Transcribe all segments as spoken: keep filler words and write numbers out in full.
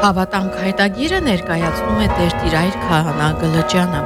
Հավատամք հայտագիրը ներկայացնում է Տեր Տիրայր Քահանա Գլրջյանը։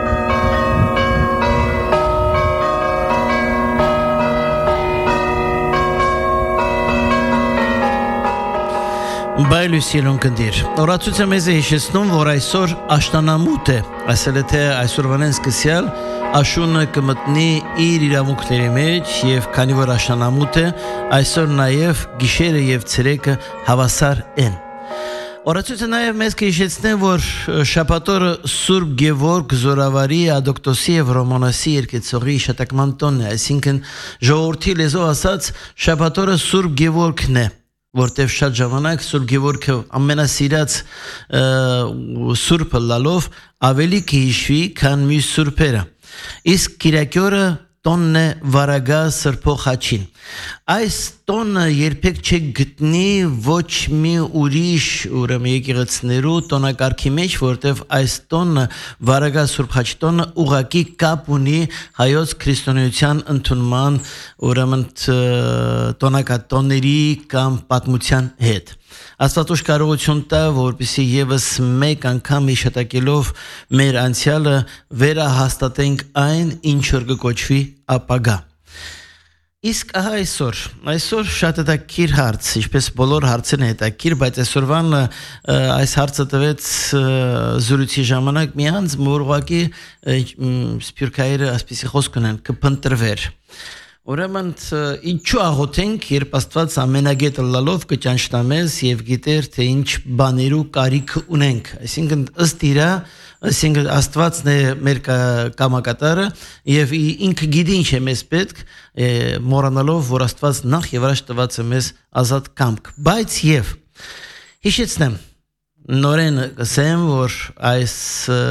Բայլուսիելուն կնդիր, օրացույցը մեզ է հիշեցնում, որ այսօր աշտանամուտ է, ասել է թե այսօրվանեն սկսյալ աշունը կմտնի իր իրավունքների մեջ և քանի որ աշտանամուտ է, այսօր նաև գիշերը և ցերեկը հավասար են։ Օրացույցը նաև մեզ կհիշեցնեն, որ շաբաթօրը Սուրբ Գևորգ Զորավարի Ադոկտոսի և Ռոմանոսի երկեցողի հիշատակման տոնն է, այսինքն ժողովրդի լեզվով ասած շաբաթօրը Սուրբ Գևորգն է, որտև շատ ժամանակ Սուրբ Գևորգը ամենասիրած սուրբը լալով ավելի կհիշվի, քան մյուս սուրբերը։ Իսկ կիրակի օրը տոնն է Վարագա Սրբող Խաչին։ Այս տոնը երբեք չգտնի ոչ մի ուրիշ ուրեմն եկեղեցիներու տոնակարգի մեջ, որտև այս տոնը Վարագա Սուրբ Խաչ տոնը ուղղակի կապ ունի հայոց քրիստոնեության ընդունման ուրեմն տոնակատոների կամ պատմության հետ։ Աստվածուշ կարողություն տա, որպեսզի եւս մեկ անգամ հիշատակելով մեր անցյալը վերահաստատենք այն, ինչ որ կոչվի ապագա։ Իսկ ահա այսօր, այսօր շատ հետաքրքիր հարց, ինչպես բոլոր հարցերն հետաքրքիր, բայց այսօրվան այս հարցը տվեց զրույցի ժամանակ մի անձ, որ ուղղակի սփյուռքայինը ասպիսի խոսք ունեն, կփնտրվեր։ Ուրեմն ինչու աղոթենք, երբ Աստված ամենագետը լալով կճանչնա մեզ եւ գիտեր, թե ինչ բաներու կարիք ունենք։ Այսինքն ըստ իրա, այսինքն Աստվածն է մեր կամակատարը եւ ինքը գիտի ինչ է մեզ պետք, մոռանալով, որ Աստված նախ եւ առաջ տված է մեզ ազատ կամք։ Բայց եւ հիշեցնեմ, նորեն կսեմ, որ այս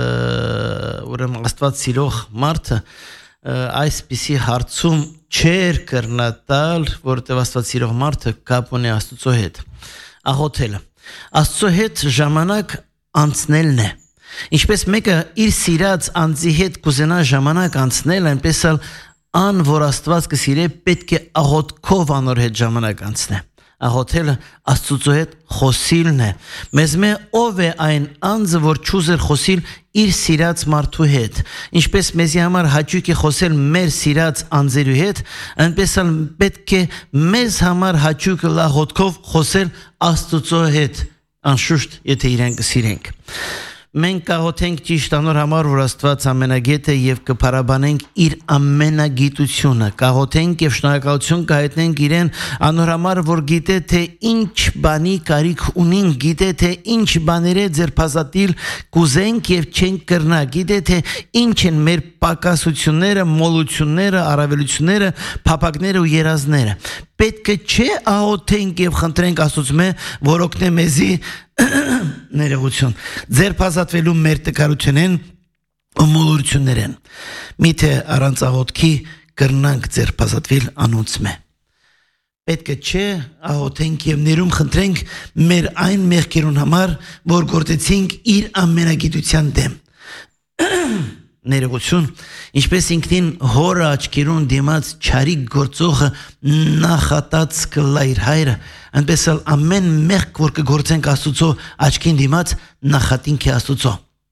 ուրեմն Աստված սիրող մարդը այսպիսի հարցում չեր կրնատալ, որտև Աստված սիրող մարդը կապ ունի Աստծո հետ։ Աղոթելը։ Աստծո հետ ժամանակ անցնելն է։ Ինչպես մեկը իր սիրած անձի հետ կուզենա ժամանակ անցնել, այնպես էլ ան, որ Աստված կսիրե, պետք է աղոթքով անոր հետ ժամանակ անցնե։ Աղոթելը Աստծո հետ խոսիլն է։ Մեզ մե ով է այն անձը, որ չուզեր խոսիլ իր սիրած մարդու հետ։ Ինչպես մեզի համար հաճույք է խոսել մեր սիրած անձերու հետ, այնպես էլ պետք է մեզ համար հաճույք աղոթքով խոսել Աստծո հետ, անշուշտ, եթե իրեն կսիրենք։ Մենք կաղոթենք ճիշտ անոր համար, որ Աստված ամենագետ է եւ կփարաբանենք իր ամենագիտությունը, կաղոթենք եւ շնորհակալություն կհայտնենք իրեն անոր համար, որ գիտե թե ինչ բանի կարիք ունենք, գիտե թե ինչ բաներ է ձերբազատիլ կուզենք եւ չենք կրնա, գիտե թե ինչ են մեր պակասությունները, մոլությունները, առավելությունները, փափակները ու երազները։ Պետք է չէ աղոթենք եւ խնդրենք Աստծո, որ օգնե մեզի ներողություն ձերբազատվելու մեր տկարությունեն ու մոլություններեն։ Միթե առանց աղոթքի կրնանք ձերբազատվել անոնցմե։ Պետք է չէ աղոթենք եւ ներում խնդրենք մեր այն մեղքերուն համար, որ գործեցինք իր ամենագիտության դեմ։ Ներողություն, ինչպես ինքնին հորը աչքերուն դիմաց չարիք գործողը նախատած կլա իր հայրը, այնպես էլ ամեն մեղք, որ կգործենք Աստուծո աչքին դիմաց, նախատինք է Աստուծո։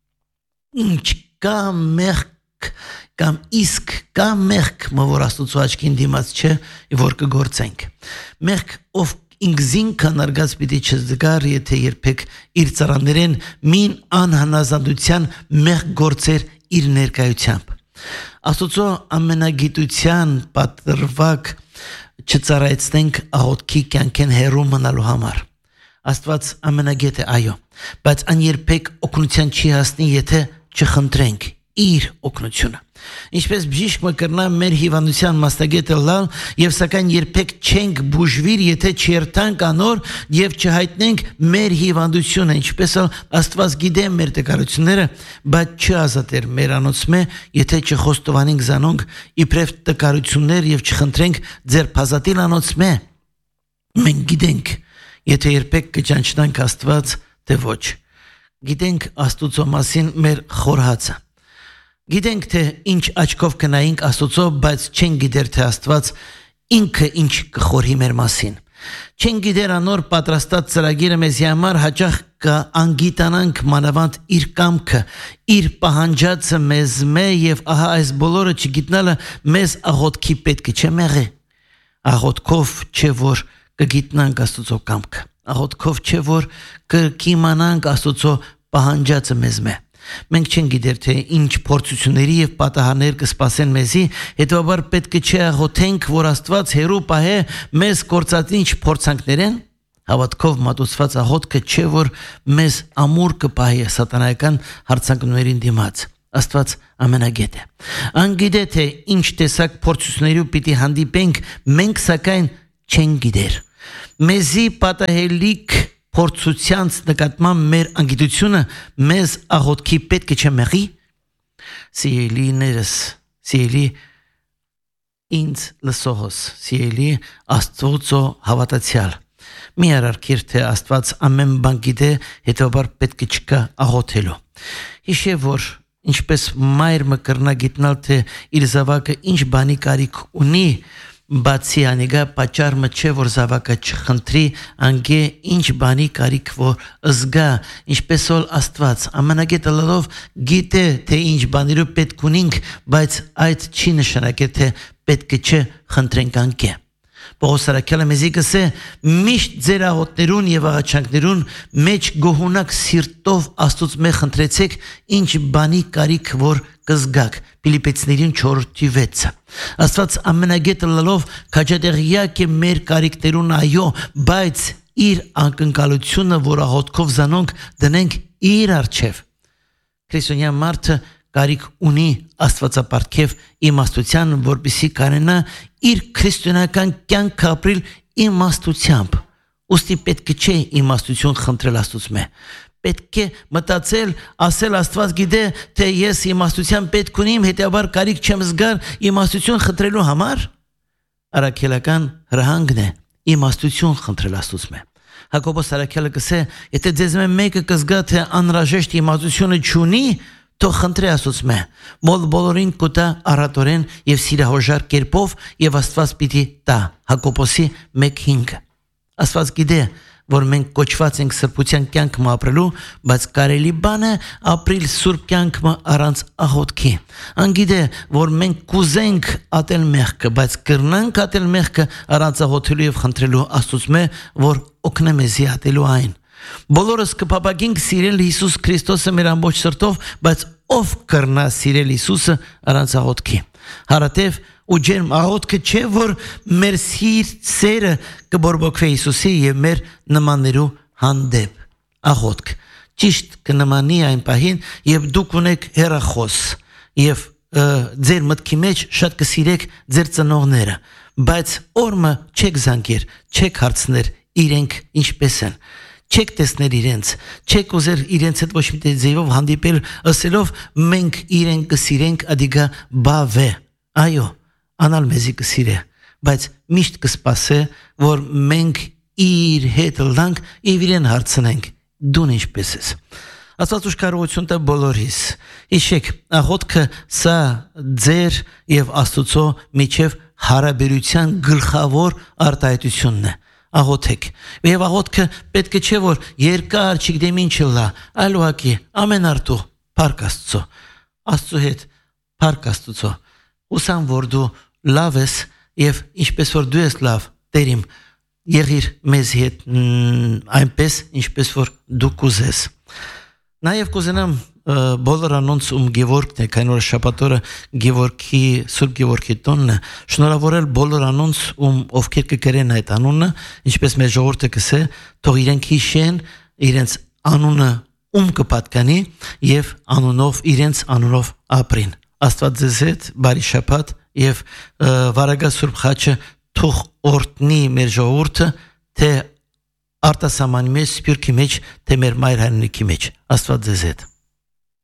Ինչ կա մեղք կամ իսկ կա մեղք, որ Աստուծո աչքին դիմաց չէ, որ կգործենք։ Մեղք ով ինքզին կանարգած պիտի չզգար, եթե երբեք իր ծառաներեն մին անհնազանդության մեղք գործեր իր ներկայությամբ։ Աստուծո ամենագիտության պատրվակ չծառայեցնենք աղոթքի կյանքեն հեռու մնալու համար։ Աստված ամենագետ է, այո, բայց ան երբեք օգնության չի հասնի, եթե չխնդրենք իր օգնությունը։ Ինչպես բժիշկը կրնա մեր հիվանդության մասնագետը լալ եւ սակայն երբեք չենք բուժվիր, եթե չերթանք անոր եւ չհայտնենք մեր հիվանդությունը, ինչպես էլ Աստված գիտե մեր տկարությունները, բայց չազատեր մեր անոցմե, եթե չխոստովանենք զանոնք իբրև տկարություններ եւ չխնդրենք ձերբազատիլ անոցմե։ Մենք գիտենք, եթե երբեք կճանչնանք Աստված, թե ոչ։ Գիտենք Աստուծո մասին մեր խորհածը։ Գիտենք, թե ինչ աչքով կնայինք Աստուծո, բայց չենք գիտեր, թե Աստված ինքը ինչ կխորհի մեր մասին։ Չենք գիտեր անոր պատրաստած ծրագիրը մեզի համար հաճախ կանգիտանանք մանավանդ իր կամքը, իր պահանջածը մեզ մե եւ ահա այս բոլորը չգիտնալը մեզ աղոթքի պետք չէ մեղե։ Աղոթքով չէ որ կգիտնանք Աստծո կամքը, աղոթքով չէ որ կիմանանք Աստծո պահանջածը մեզ մե։ Մենք չենք գիտեր թե ինչ փորձությունների եւ պատահարներ կսպասեն մեզի, հետեւաբար պետք չէ աղոթենք, որ Աստված հերու պահե մեզ կործածինչ փորձանքներեն։ Հավատքով մատուցված աղոթքը չէ որ մեզ ամուր կպահի սատանայական հարցանքներին դիմաց։ Աստված ամենագետ է։ Անգիտե թե ինչ տեսակ փորձություններով պիտի հանդիպենք, մենք սակայն չենք գիտեր։ Մեզի պատահելիք փորձությանց նկատմամբ մեր անգիտությունը մեզ աղոթքի պետք չէ մեղի։ Սիրելիներս, սիրելի ինձ լսողս, սիրելի Աստծո հավատացյալ, մի արարքիր թե Աստված ամեն բան գիտե, հետևաբար պետք չկա աղոթելու։ Հիշե որ ինչպես մայրը կրնա գիտնալ թե իր զավակը ինչ բանի կարիք ունի, բացի անիգա պատճառը չէ որ զավակը չխնդրի, անգե ինչ բանի կարիք որ զգա, ինչպես որ Աստված ամենագետ լավ գիտե թե ինչ բաներով պետք ունենք, բայց այդ չի նշանակե թե պետք չէ խնդրենք անգե։ Պողոս առաքյալը մեզի կսե միշտ ձեր աղոթներուն եւ աղաչանքներուն մեջ գոհունակ սիրտով Աստծուց մե խնդրեցեք ինչ բանի կարիք որ կզգաք Փիլիպպեցիներին չորրորդի վեցը։ Աստված ամենագետ լալով քաջատեղյակ է մեր կարիքներուն այո, բայց իր անկնկալությունը որ աղոթքով զանոնք դնենք իր առջև։ Քրիստոնյա մարդը կարիք ունի Աստվածապարգև իմաստության, որպեսզի կարենա իր քրիստոնեական կյանքը ապրել իմաստությամբ։ Ուստի պետք չէ իմաստություն խնդրել Աստծուց մե։ Պետք է մտածել, ասել Աստված գիտե թե ես իմաստության պետք ունիմ, հետեւաբար կարիք չեմ զգար իմաստություն խնդրելու համար։ Առաքելական հրահանգն է իմաստություն խնդրել Աստծուց մե։ Հակոբոս առաքյալը կսե, եթե ձեզ մեկը կզգա թե անհրաժեշտ իմաստությունը չունի, թող խնդրի Աստծուց մե, մոլ բոլորին կուտա առատորեն եւ սիրահոժար կերպով եւ Աստված պիտի տա։ Հակոբոսի մեկ հինգ։ Աստված գիտե, որ մենք կոչված ենք սրբության կյանքը ապրելու, բայց կարելի բան է ապրիլ սուրբ կյանքը առանց աղոթքի։ Անգիտե, որ մենք կուզենք ատել մեղքը, բայց կրնանք ատել մեղքը առանց աղոթելու եւ խնդրելու Աստծուց մե, որ օգնե մեզի ատելու այն։ Բոլորս կփապակենք սիրել Հիսուս Քրիստոսը մեր ամբողջ սրտով, բայց ով կրնա սիրել Հիսուսը առանց աղոթքի։ Հարատև ու ջերմ աղոթքը չէ որ մեր սերը կբորբոքվի Հիսուսի եւ մեր նմաններու հանդեպ։ Աղոթք ճիշտ կնմանի այն պահին, երբ դուք ունեք հեռախոս եւ ձեր մտքի մեջ շատ կսիրեք ձեր ծնողները, բայց օրը չեք զանգեր, չեք հարցներ իրենք ինչպես են։ Չեք տեսնել իրենց, չեք ուզեր իրենց հետ ոչ մի ձևով հանդիպել ասելով մենք իրեն կսիրենք ադիգա բավե։ Այո, անալ մեզի կսիրե, բայց միշտ կսպասե, որ մենք իր հետ լանք եւ իրեն հարցնենք դուն ինչպես ես։ Աստված ուշ կարողություն տա բոլորիս։ Հիշեք, աղոթքը սա ձեր եւ Աստծո միջև հարաբերության գլխավոր արտահայտությունն է։ Աղոթեք։ Եվ աղոթքը պետք չէ որ երկար չգիտեմ ինչ լա, այլ ուղղակի ամեն արտու փառք Աստծո։ Աստծո հետ փառք Աստծո։ Ուսամ որ դու լավ ես եւ ինչպես որ դու ես լավ, Տերիմ, եղիր մեզ հետ այնպես ինչպես որ դու կուզես։ Նաեւ կուզենամ բոլոր անոնց ում Գևորգն է, քանի որ շաբաթօրը Գևորգի Սուրբ Գևորգի տոնն է, շնորհավորել բոլոր անոնց ում ովքեր կգրեն այդ անունը, ինչպես մեր ժողովուրդը կսե, թող իրենք հիշեն իրենց անունը ում կպատկանի եւ անունով իրենց անունով ապրին։ Աստված ձեզ հետ բարի շաբաթ եւ վարագա Սուրբ խաչը թող օրհնի մեր ժողովուրդը, թե արտասահմանի մեջ, սփյուռքի մեջ, թե մեր մայր հայրենիքի մեջ։ Աստված ձեզ հետ